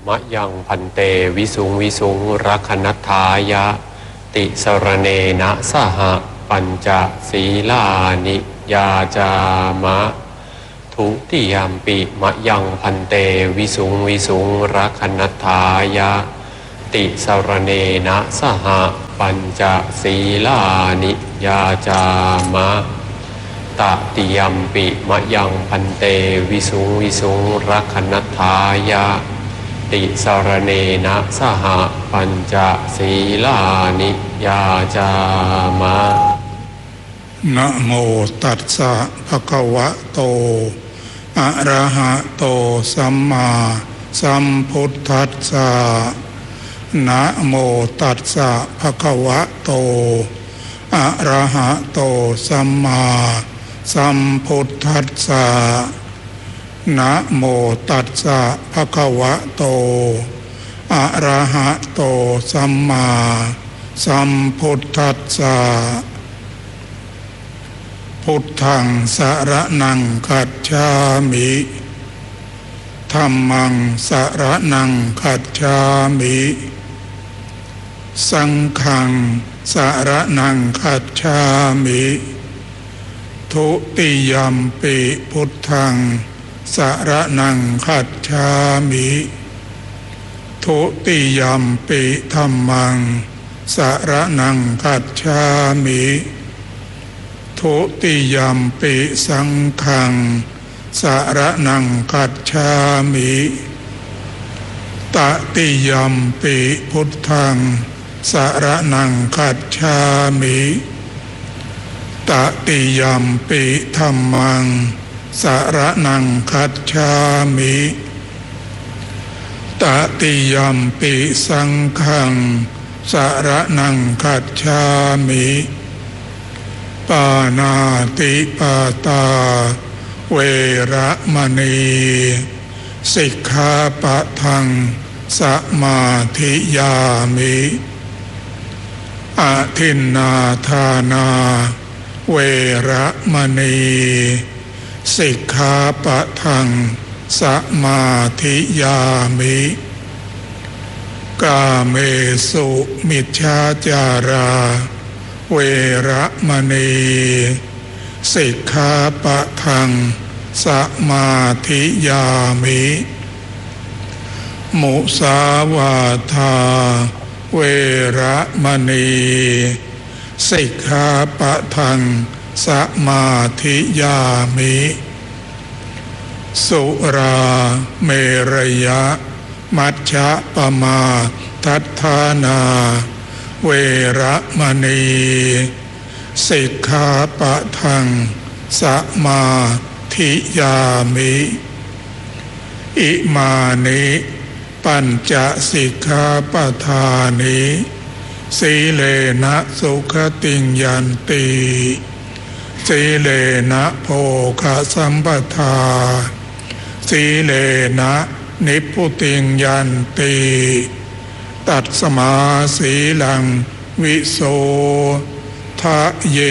มะยังพันเตวิสุงวิสุงรักขณัฏฐายะติสรเนนะสหปัญจศีลานิยาจามะทุติยามปิมะยังพันเตวิสุงวิสุงรักขณัฏฐายะติสรเนนะสหปัญจศีลานิยาจามะตติยมปิมะยังพันเตวิสุงวิสุงรักขณัฏฐายะติสรเนนะสหปัญจศีลานิยาจามะนะโมตัสสะภะคะวะโตอะระหะโตสัมมาสัมพุทธัสสะนะโมตัสสะภะคะวะโตอะระหะโตสัมมาสัมพุทธัสสะนะโมตัสสะภะคะวะโตอะระหะโตสัมมาสัมพุทธัสสะพุทธังสรณังคัจฉามิธัมมังสรณังคัจฉามิสังฆังสรณังคัจฉามิทุติยมปิพุทธังสรณังคัจฉามิทุติยมปิธัมมังสรณังคัจฉามิทุติยมปิสังฆังสรณังคัจฉามิตติยมปิพุทธังสรณังคัจฉามิตติยมปิธัมมังสรณังคัจฉามิตติยมปิสังฆังสรณังคัจฉามิปานาติปาตาเวระมณีสิกขาปะทังสมาธิยามิอาทินนาทานาเวระมณีสิกขาปะทังสมาธิยามิกาเมสุมิจฉาจาราเวระมณีสิกขาปะทังสมาธิยามิมุสาวาทาเวระมณีสิกขาปะทังสมาธิยามิสุราเมรยะมัชฌะปมาทัฏฐานาเวระมณีสิกขาปะทังสมาธิยามิอิมานิปัญจสิกขาปทานิสีเลนะสุขติงยันติสีเลนะโภคสัมปทาสีเลนะนิพพุติงยันติตัดสมาสีลังวิโสทะเย